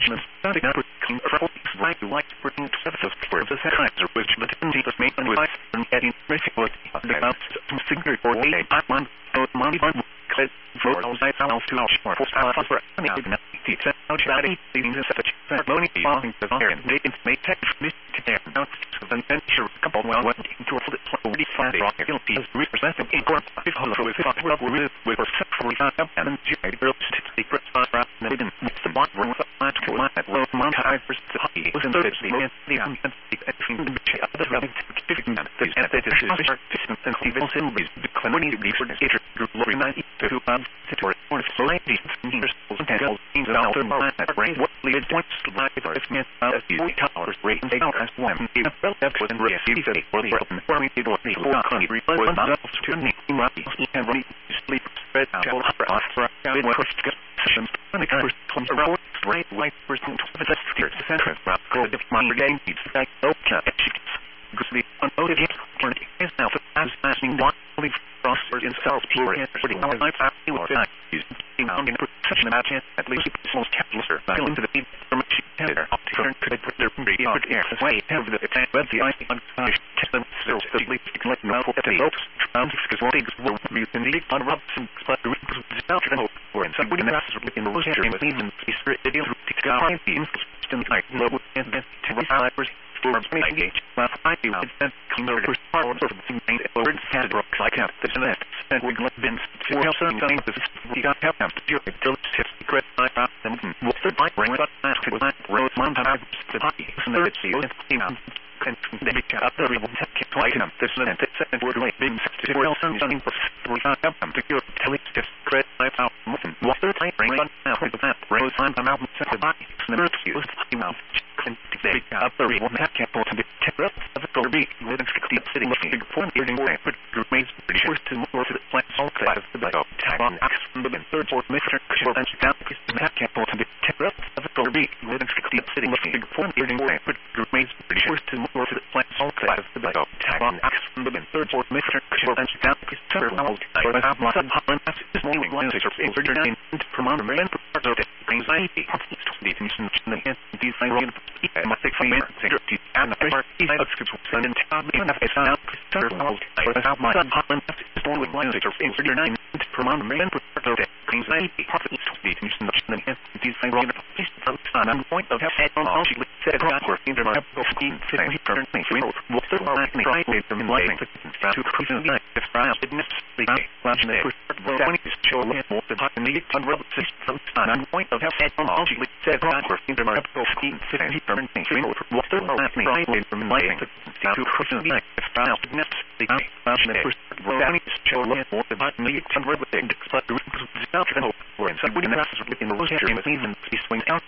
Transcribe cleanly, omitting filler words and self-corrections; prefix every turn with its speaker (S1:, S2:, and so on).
S1: Richmond, starting up with control, right to white spring services for the sector, which the tendency was made with life and getting regularity of the house, some signal for a month, money fund, credit for all sides out to our shore, for our for any teach out charity, leading to such ceremony, falling the fire and making make tech to their now to the venture couple well went into a flip already flat rock guilty as represented in court, with sexually up and girls secret and the bond room to line at low montage versus the hockey was in the other running the and Stephen Simmons declining to be for the nature group Lori 92 or slightly and girls in the outer mind brain what leads points to life or if meant towers rate and out as one even felt that was in receive the body for me to do the country was not to me and really sleep spread out for sessions when the first comes around straight white person to the center of the mind game needs like okay Gusly unnoted is now as passing one only frosters in self pure and putting our life out to our life using in such an imagine at least most capitalist fell into the deep from which tether up to turn could put their beyond air as way over the attack web the ice unfinished test them still the least collect mouth at the ropes found because one things will be in the on Robson but the roots out to the hope or in some way in the rose area with even the spirit the deal to go and the in the night low and then to hours for engage last night you would send cleaner first part of the thing over the sand rock like out the net and we let bins to help some things we got help them to do it till it's secret I found them what's the bike bring up to the rose mountain the hockey and the seal and they became up the ribbon kept like them this and it's and word like being to well something for we got them to cure tell it just credit I found muffin what the time bring on now with that rose mountain out set the bike and the used mouth they up the ribbon that kept on to the terror of the beat with 60 sitting looking for getting away but remains pretty sure to more to the plant all class the back of tag on axe from the third fourth Mr. Kushel and down that kept on to the terror of the beat with 60 sitting looking for getting away but remains pretty sure to more to the plant all class the back of tag on axe from the third fourth Mr. Kushel and down terror out for the half month Holland is morning lenses are in promote and part of the anxiety the tension the design my six and the part is and even if it's not serve out for how my son Holland is born with lenses are in 39 to promote and part of the anxiety part of the tension the design on point of head on all she said working to my sitting turn things what the acne right from lighting to cruising the if trial didn't speak last day when it's show more than hot and the system on point of head on all she said working to my sitting turn things what the acne right from lighting to cruising the if trial didn't speak last day when it's show more than hot and the but the or in some within the rose area even swing out